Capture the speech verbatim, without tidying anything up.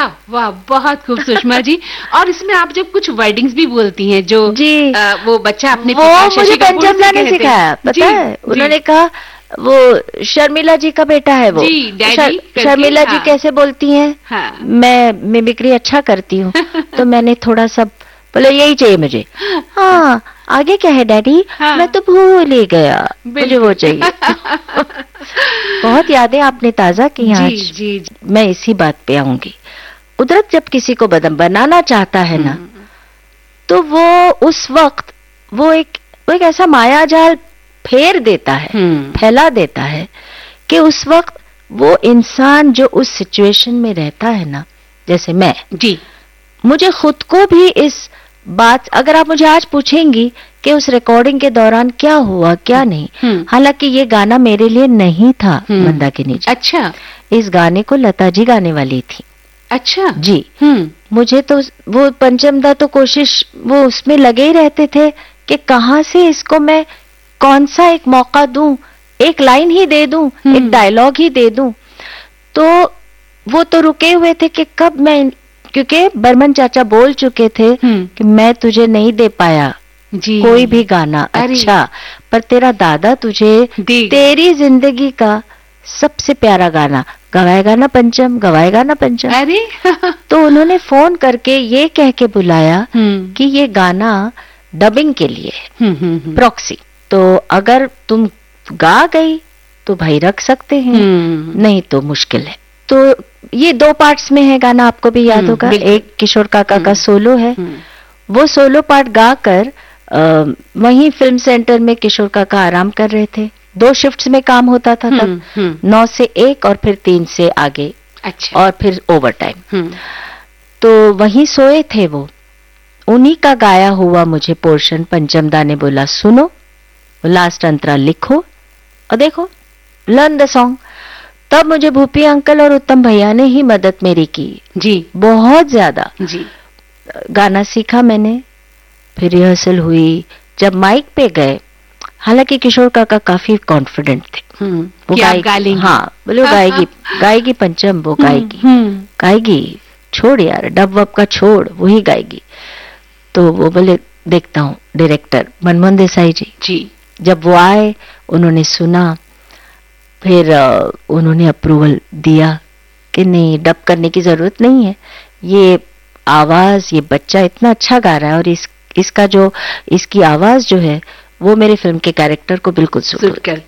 वाह वाह, बहुत खूब सुषमा जी। और इसमें आप जब कुछ वर्डिंग्स भी बोलती हैं जो जी आ, वो बच्चा अपने वो मुझे पंचमदा ने सिखाया, पता है। उन्होंने कहा वो शर्मिला जी का बेटा है वो, जी, डैडी शर, शर्मिला हाँ। जी कैसे बोलती हैं, हाँ। मैं मिमिक्री अच्छा करती हूँ तो मैंने थोड़ा सा बोले यही चाहिए मुझे। हाँ आगे क्या है डैडी? हाँ। मैं तो भूल ही गया, मुझे वो चाहिए। बहुत यादें आपने ताजा की आज। जी, जी, जी। मैं इसी बात पे आऊंगी। कुदरत जब किसी को बनाना चाहता है ना, तो वो उस वक्त वो एक वो एक ऐसा माया जाल फेर देता है, फैला देता है कि उस वक्त वो इंसान जो उस सिचुएशन में रहता है ना, जैसे मैं जी मुझे खुद को भी इस बात, अगर आप मुझे आज पूछेंगी कि उस रिकॉर्डिंग के दौरान क्या हुआ क्या नहीं, हालांकि ये गाना मेरे लिए नहीं था मंदाकिनी जी। अच्छा। इस गाने को लता जी गाने वाली थी। अच्छा जी। मुझे तो वो पंचमदा तो कोशिश वो उसमें लगे ही रहते थे कि कहां से इसको मैं कौन सा एक मौका दूं, एक लाइन ही दे दूं, एक डायलॉग ही दे दूं। तो वो तो रुके हुए थे कि कब मैं, क्योंकि बर्मन चाचा बोल चुके थे कि मैं तुझे नहीं दे पाया जी कोई भी गाना अच्छा, पर तेरा दादा तुझे तेरी जिंदगी का सबसे प्यारा गाना गवाएगा ना पंचम, गवाएगा ना पंचम। अरे तो उन्होंने फोन करके ये कह के बुलाया कि ये गाना डबिंग के लिए प्रॉक्सी, तो अगर तुम गा गई तो भाई रख सकते हैं, नहीं तो मुश्किल है। तो ये दो पार्ट्स में है गाना, आपको भी याद होगा। एक किशोर काका का सोलो है, वो सोलो पार्ट गाकर वहीं फिल्म सेंटर में किशोर काका आराम कर रहे थे। दो शिफ्ट्स में काम होता था तब, नौ से एक और फिर तीन से आगे। अच्छा। और फिर ओवर टाइम। तो वहीं सोए थे वो, उन्हीं का गाया हुआ मुझे पोर्शन पंचमदा ने बोला सुनो, लास्ट अंतरा लिखो और देखो, लर्न द सॉन्ग। तब मुझे भूपी अंकल और उत्तम भैया ने ही मदद मेरी की जी, बहुत ज्यादा जी। गाना सीखा मैंने, फिर रिहर्सल हुई। जब माइक पे गए, हालांकि किशोर काका काफी कॉन्फिडेंट थे, वो गाएगी, हाँ बोले गाएगी गाएगी पंचम, वो गाएगी गाएगी छोड़ यार डब वब का छोड़, वही गाएगी। तो वो बोले देखता हूँ, डायरेक्टर मनमोहन देसाई जी जी जब वो आए, उन्होंने सुना, फिर उन्होंने अप्रूवल दिया कि नहीं डब करने की जरूरत नहीं है, ये आवाज, ये बच्चा इतना अच्छा गा रहा है और इस इसका जो इसकी आवाज जो है वो मेरे फिल्म के कैरेक्टर को बिल्कुल सूट करती